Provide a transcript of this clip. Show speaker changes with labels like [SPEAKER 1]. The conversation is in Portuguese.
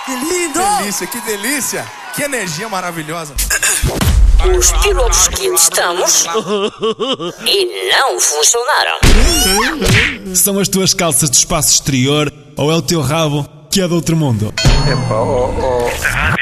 [SPEAKER 1] Que lindo!
[SPEAKER 2] Que delícia! Que energia maravilhosa!
[SPEAKER 3] Os pilotos que testamos e não funcionaram.
[SPEAKER 4] São as tuas calças do espaço exterior ou é o teu rabo que é do outro mundo?
[SPEAKER 5] Epá,